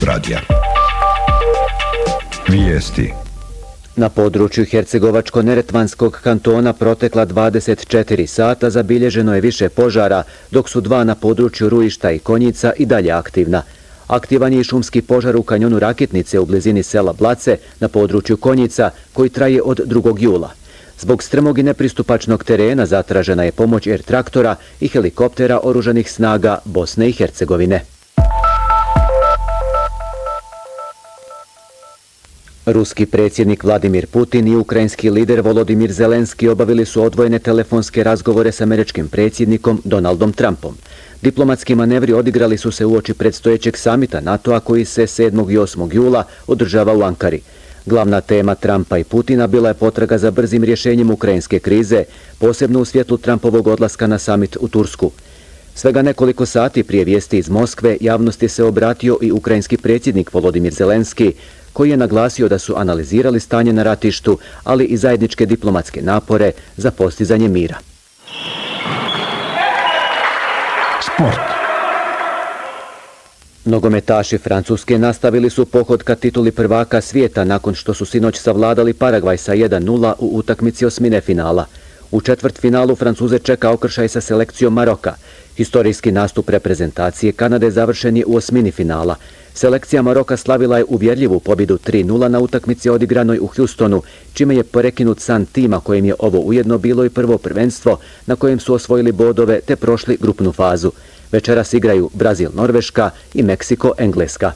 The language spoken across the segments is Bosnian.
radija. Vijesti. Na području Hercegovačko-Neretvanskog kantona protekla 24 sata zabilježeno je više požara, dok su 2 na području Rujišta i Konjica i dalje aktivna. Aktivan je i šumski požar u kanjonu Rakitnice u blizini sela Blace na području Konjica, koji traje od 2. jula. Zbog strmog i nepristupačnog terena zatražena je pomoć air traktora i helikoptera oružanih snaga Bosne i Hercegovine. Ruski predsjednik Vladimir Putin i ukrajinski lider Volodimir Zelenski obavili su odvojene telefonske razgovore s američkim predsjednikom Donaldom Trumpom. Diplomatski manevri odigrali su se uoči predstojećeg samita NATO-a koji se 7. i 8. jula održava u Ankari. Glavna tema Trumpa i Putina bila je potraga za brzim rješenjem ukrajinske krize, posebno u svjetlu Trumpovog odlaska na samit u Tursku. Svega nekoliko sati prije vijesti iz Moskve javnosti se obratio i ukrajinski predsjednik Volodimir Zelenski, koji je naglasio da su analizirali stanje na ratištu, ali i zajedničke diplomatske napore za postizanje mira. Sport. Nogometaši Francuske nastavili su pohod ka tituli prvaka svijeta nakon što su sinoć savladali Paragvaj sa 1:0 u utakmici osmine finala. U četvrtfinalu Francuze čeka okršaj sa selekcijom Maroka. Historijski nastup reprezentacije Kanade završen je u osmini finala. Selekcija Maroka slavila je uvjerljivu pobjedu 3:0 na utakmici odigranoj u Houstonu, čime je prekinut san tima kojem je ovo ujedno bilo i prvo prvenstvo na kojem su osvojili bodove te prošli grupnu fazu. Večeras igraju Brazil-Norveška i Meksiko-Engleska.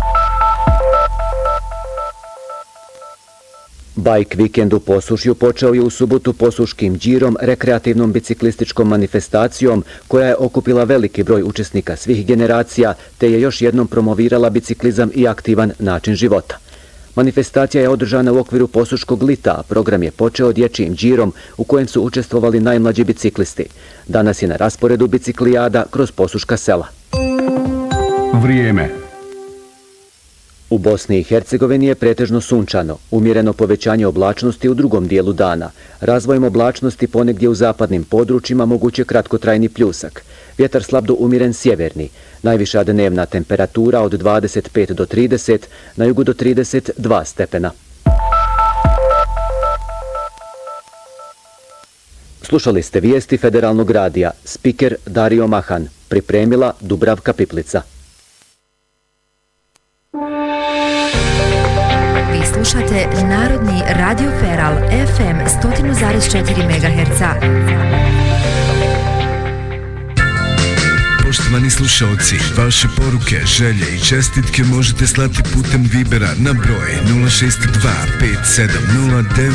Bajk vikend u Posušju počeo je u subotu Posuškim džirom, rekreativnom biciklističkom manifestacijom koja je okupila veliki broj učesnika svih generacija te je još jednom promovirala biciklizam i aktivan način života. Manifestacija je održana u okviru Posuškog lita, a program je počeo dječjim džirom u kojem su učestvovali najmlađi biciklisti. Danas je na rasporedu biciklijada kroz Posuška sela. Vrijeme. U Bosni i Hercegovini je pretežno sunčano, umjereno povećanje oblačnosti u drugom dijelu dana. Razvojem oblačnosti ponegdje u zapadnim područjima moguće kratkotrajni pljusak. Vjetar slab do umjeren sjeverni. Najviša dnevna temperatura od 25 do 30, na jugu do 32 stepena. Slušali ste vijesti Federalnog radija. Spiker Dario Mahan. Pripremila Dubravka Piplica. Slušate Narodni radio Feral FM 100,4 MHz. Poštovani slušalci, vaše poruke, želje i čestitke možete slati putem Vibera na broj 062 5709